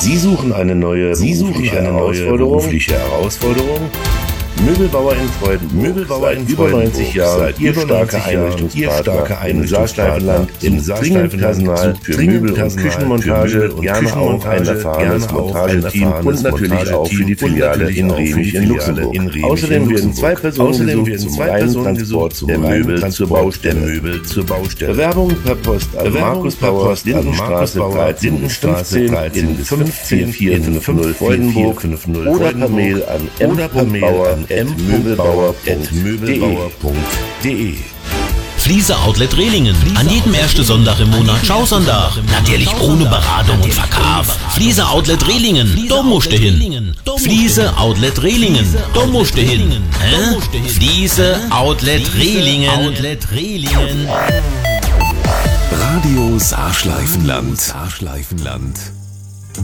Sie suchen eine neue berufliche Herausforderung? Möbelbauer in Freudenburg, seit über 90 Jahren, Ihr starker Einrichtungspartner im Saarsteifenland, dringend Personal für Möbel- und Küchenmontage, gerne auch ein erfahrenes Montageteam und natürlich auch für die Filiale in Remich in Luxemburg. Außerdem werden 2 Personen gesucht zum reinen Transport der Möbel zur Baustelle. Bewerbungen per Post an Markus Bauer, Lindenstraße 1315 in 15450 Freudenburg oder per Mail an m.bauer@möbelbauer.de. Fliese Outlet Rehlingen. An jedem ersten Sonntag im Monat Schausonntag. Natürlich ohne Beratung und Verkauf. Fliese Outlet Rehlingen. Da musst du hin. Fliese Outlet Rehlingen. Da musst du hin. Fliese Outlet Rehlingen. Radio Saarschleifenland.